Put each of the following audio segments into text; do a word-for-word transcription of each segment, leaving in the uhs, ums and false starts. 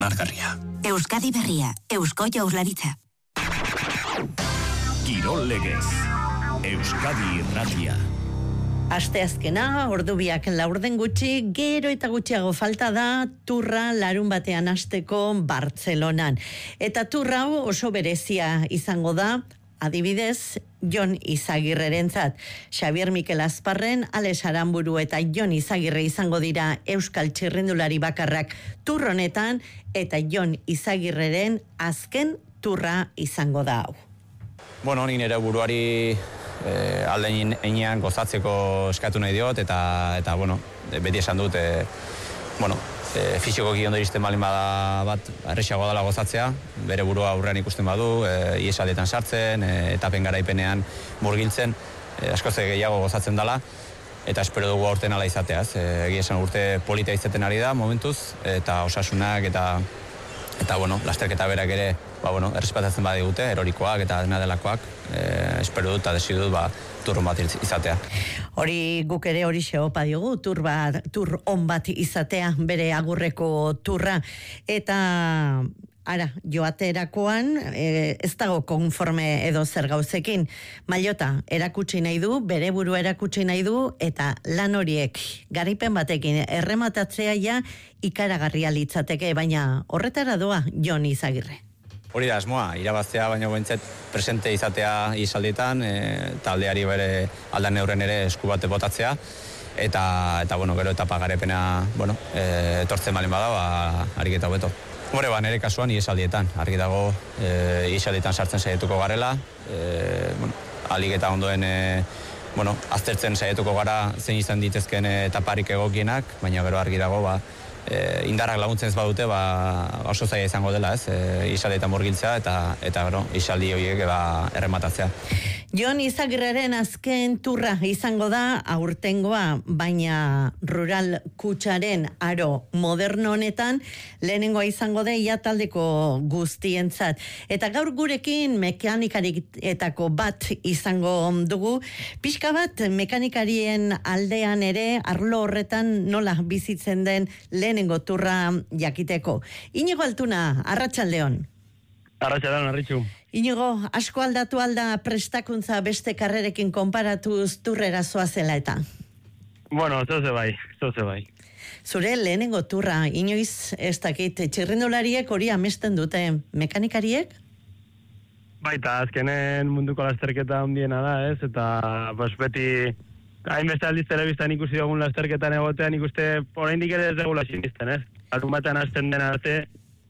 onargarria. Euskadi Berria, Eusko Jaurlaritza. Kirol legez, Euskadi Irratia. Asteazkena, ordubiak laurden gutxi, gero eta gutxiago falta da turra larun batean hasteko Bartzelonan. Eta turra hau oso berezia izango da, adibidez, Jon Izagirrerentzat. Xabier Mikel Azparren, Alex Aranburu eta Jon Izagirre izango dira euskal txirrindulari bakarrak tur honetan, eta Jon Izagirreren azken turra izango da hau. Bueno, ni nire buruari eh, aldein einean gozatzeko eskatu nahi diot, eta, eta bueno, beti esan dut, eh, bueno, e, fisikoki ondo iristen balin bada bat, erresago dela gozatzea, bere burua aurrean ikusten badu, e, iesaldetan sartzen, e, etapen garaipenean murgiltzen, e, askoz gehiago gozatzen dela, eta espero dugu aurten ala izatea, ez? E, egia esan urte polita izaten ari da momentuz, eta osasunak, eta, eta bueno, lasterketa berak ere, ba, bueno, errespetatzen badigute, erorikoak eta dena delakoak, e, espero dut, eta desi dut, ba, turron bat izatea. Hori guk ere hori xeopa diogu, tur, bat, tur on bat izatea, bere agurreko turra, eta ara, joaterakoan e, ez dago konforme edo zer gauzekin. Mailota erakutsi nahi du, bere burua erakutsi nahi du, eta lan horiek garaipen batekin errematatzea ja ikaragarria litzateke, baina horretara doa Jon Izagirre. Hori da asmoa, irabaztea, baina bentzet presente izatea izaldietan, e, taldeari bere aldan neurren ere esku bate botatzea, eta, eta bueno, gero etapa garepena, bueno, e, etortzen balin bada, ba, harik eta hobeto. Hore, ba, nire kasuan iesaldietan, argi dago e, iesaldietan sartzen saietuko garela, e, bueno, alik eta ondoen, e, bueno, aztertzen saietuko gara zein izan ditezken etaparik egokienak, baina gero argi dago, ba, E, indarrak laguntzen ez badute, ba, oso zaila izango dela, ez? E, isaldietan murgiltzea eta, eta gero, isaldi horiek ba, errematatzea. Jon Izagirreren azken turra izango da aurtengoa, baina rural kutsaren aro moderno honetan lehenengoa izango da ia taldeko guztientzat. Eta gaur gurekin mekanikariketako bat izango dugu. Pixka bat mekanikarien aldean ere arlo horretan nola bizitzen den lehenengo turra jakiteko. Inigo Altuna, arratsaldeon. Arratsaldeon, Arritxu. Inigo, asko aldatu alda prestakuntza beste karrerekin konparatuz turrera zoazela eta? Bueno, zoze bai, zoze bai. Zure lehenengo turra, inoiz ez dakit, txirrindulariek hori amesten dute, mekanikariek? Baita, azkenen munduko lasterketa handiena da, ez? Eta, pues, beti, hainbeste aldiz telebistan ikusi dugun lasterketan egotean, ikuste, oraindik ere ez degula sinisten, ez? Larun batean hasten den arte,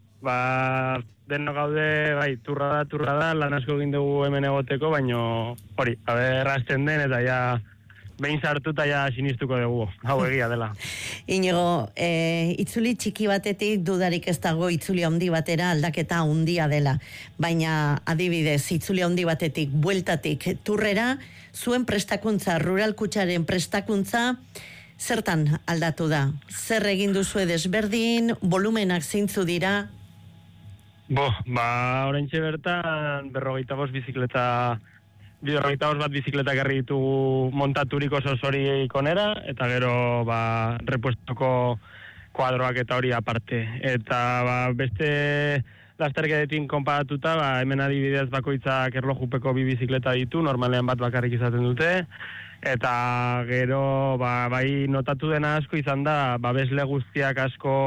ba, deno gaude, bai, turra da, turra da, lan asko egin dugu hemen egoteko, baino, hori, aber hasten den, eta ja, behin sartuta ja sinistuko dugu, hau egia dela. Inigo, e, itzuli txiki batetik dudarik ez dago itzuli handi batera aldaketa handia dela, baina adibidez, itzuli handi batetik, bueltatik, turrera, zuen prestakuntza, rural kutsaren prestakuntza, zertan aldatu da? Zer egin duzu desberdin, volumenak zeintzu dira? Bo, ba, oraintxe bertan berrogeita bost bizikleta, berrogeita bost bat bizikleta garri ditugu montaturik oso zori ikonera, eta gero, ba, repuestoko kuadroak eta hori aparte. Eta, ba, beste lasterketetin konparatuta, ba, hemen adibidez bakoitzak erlojupeko bi bizikleta ditu, normalean bat bakarrik izaten dute, eta gero, ba, bai notatu dena asko izan da, ba, besle guztiak asko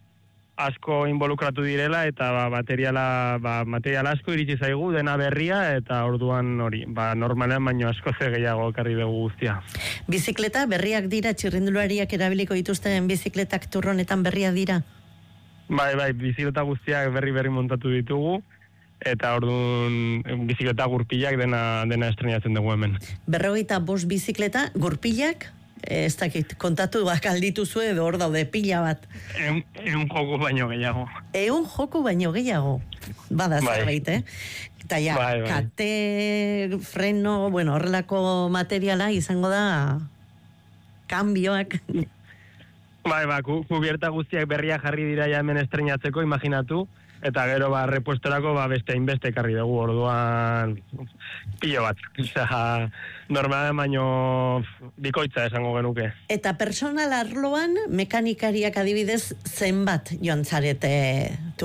asko involukratu direla, eta ba, materiala, ba, material asko iritsi zaigu, dena berria, eta orduan hori, ba, normalean baino asko ze gehiago ekarri dugu guztia. Bizikleta berriak dira, txirrindulariak erabiliko dituzten bizikletak turronetan berriak dira? Bai, bai, bizikleta guztiak berri-berri montatu ditugu, eta orduan bizikleta gurpilak dena, dena estrenatzen dugu hemen. Berrogeita bost bizikleta, gurpilak? Ez dakit, kontatu alditu zu edo hor daude pila bat. Eun, eun joku baino gehiago. Eun joku baino gehiago. Bada bai. Zerbait, eh? Eta ja, bai, bai. Kate, freno, bueno, horrelako materiala izango da kambioak. Bai, ba, kubierta guztiak berria jarri dira ja hemen estrenatzeko, imaginatu, eta gero ba repuestorako ba beste hainbeste ekarri dugu, orduan pilo bat. Osea, normalean baino bikoitza esango genuke. Eta personal arloan mekanikariak adibidez zenbat joan zarete